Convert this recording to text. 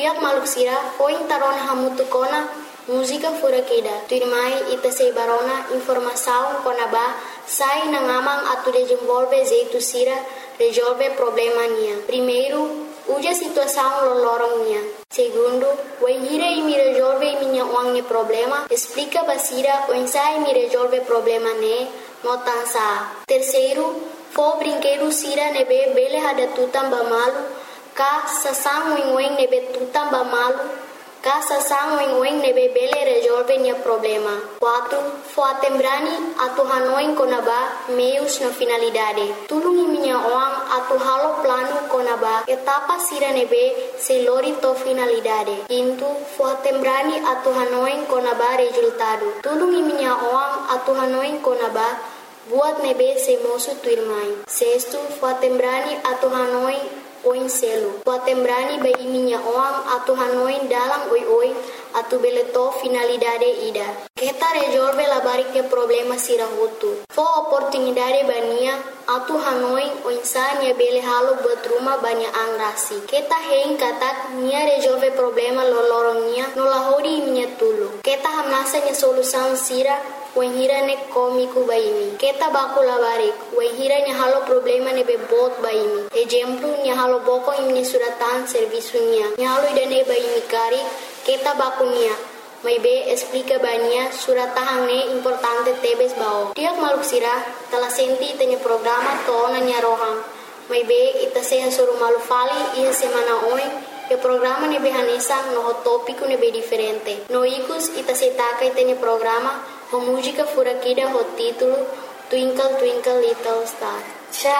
Tuyak maluk sira, poin tarona hamutu kona, música furakida. Tuirmai ita sei barona informação konaba, sai na ngamang atu desenvolve jeito sira, resolve problema nia. Primeiro, uja situação lolorong nia. Segundo, wenhira imi resolve minha uangnya problema, explica basira, wensai mi resolve problema ne, notansa. Terceiro, fo brinquedo sira nebe bele hada tutam bamalu, ka sasang weng nebe tutam bamalu, ka sasang weng nebe bele resolve nia problema. 4. Fo atembrani atu hanoin konaba meios na finalidade. Tulungi minha oang atu halo plano konaba etapa sira nebe se lori to finalidade. 5. Fo atembrani atu hanoin konaba resultado. Tulungi minha oang atu hanoin konaba buat nebe se mosu tuirmai. 6. Fo atembrani atu hanoin oin selo. Fo atembrani bai minha oang atu hanoin dalam oi atu beleto finalidade ida. Kita resolve la bariknya problema sira hutu. Fo oportunidade bania atu hanoin oinsanya bele halo buat rumah banyak angrasi. Kita hein katak nia resolve problema lolorongnya nolahori minha tulu. Kita hamnasa nya solusan sira wenhira ne komiku baimi. Kita baku la barik wenhira nya halo problema ne bebot baimi. Exemplo nya halo boko imni suratan servisunya. Nya halo idane baimi kari kita baku nia. May be explica bania suratahang ne importante tebes bao. Tiak maluk sira telah senti tanya programa toona nya rohang. May be ita seha suru malu fali iha semana oi. E programa ne behanesa no tópico ne be diferente. No ikus ita setaka tanya programa ho música furakida ho título Twinkle Twinkle Little Star.